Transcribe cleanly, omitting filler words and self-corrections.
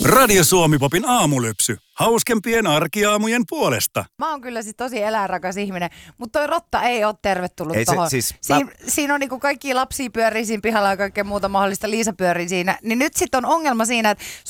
Radio Suomi-popin aamulypsy. Hauskempien arkiaamujen puolesta. Mä oon kyllä siis tosi eläinrakas ihminen, mutta toi rotta ei ole tervetullut Ei se, tohon. siis Siinä on niinku kaikkia lapsia pyörii siinä pihalla ja kaikkea muuta mahdollista. Liisa pyörii siinä. Niin nyt sitten on ongelma siinä, että